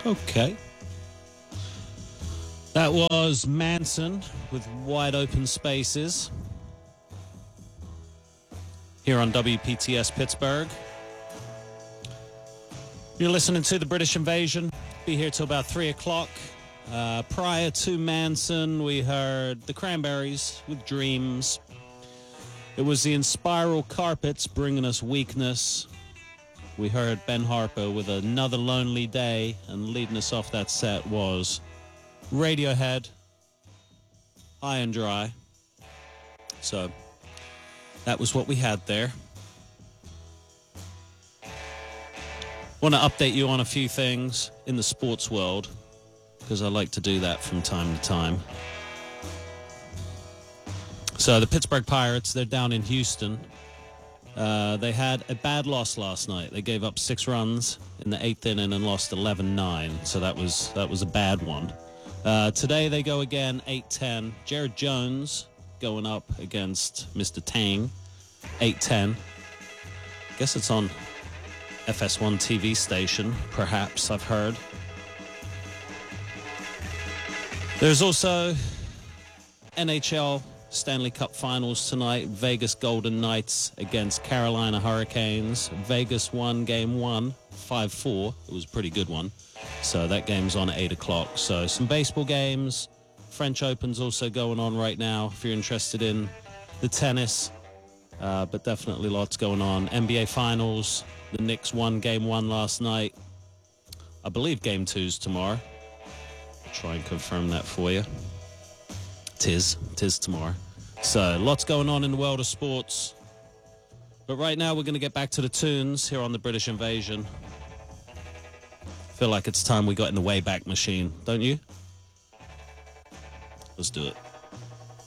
Okay. That was Manson with Wide Open Spaces here on WPTS Pittsburgh. You're listening to The British Invasion. Be here till about 3 o'clock. Prior to Manson, we heard The Cranberries with Dreams. It was the Inspiral Carpets bringing us Weakness. We heard Ben Harper with Another Lonely Day, and leading us off that set was Radiohead, High and Dry. So that was what we had there. Want to update you on a few things in the sports world, because I like to do that from time to time. So the Pittsburgh Pirates, they're down in Houston. They had a bad loss last night. They gave up 6 runs in the 8th inning and lost 11-9. So that was a bad one. Today they go again, 8-10. Jared Jones going up against Mr. Tang, 8-10. Guess it's on FS1 TV station, perhaps, I've heard. There's also NHL Stanley Cup Finals tonight. Vegas Golden Knights against Carolina Hurricanes. Vegas won Game 1, 5-4. It was a pretty good one. So that game's on at 8 o'clock. So some baseball games. French Open's also going on right now if you're interested in the tennis. But definitely lots going on. NBA Finals. The Knicks won Game 1 last night. I believe Game 2's tomorrow. I'll try and confirm that for you. Tis tomorrow. So lots going on in the world of sports. But right now we're going to get back to the tunes here on the British Invasion. Feel like it's time we got in the Wayback Machine, don't you? Let's do it.